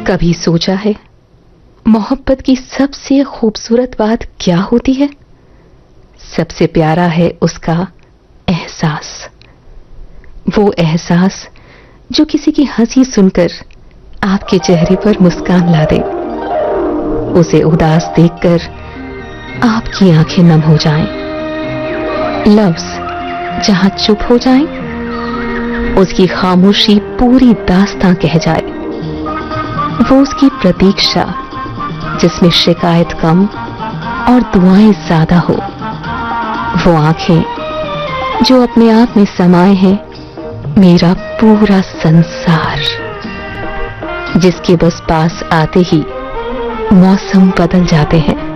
कभी सोचा है मोहब्बत की सबसे खूबसूरत बात क्या होती है? सबसे प्यारा है उसका एहसास। वो एहसास जो किसी की हंसी सुनकर आपके चेहरे पर मुस्कान ला दे, उसे उदास देखकर आपकी आंखें नम हो जाएं, लफ्ज जहां चुप हो जाएं, उसकी खामोशी पूरी दास्तां कह जाए। वो उसकी प्रतीक्षा जिसमें शिकायत कम और दुआएं ज्यादा हो। वो आंखें जो अपने आप में समाये हैं मेरा पूरा संसार, जिसके बस पास आते ही मौसम बदल जाते हैं।